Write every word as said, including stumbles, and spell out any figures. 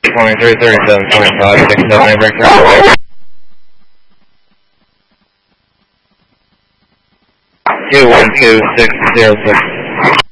twenty-three thirty-seven twenty-five, six seven eight, break through. two one two six zero six.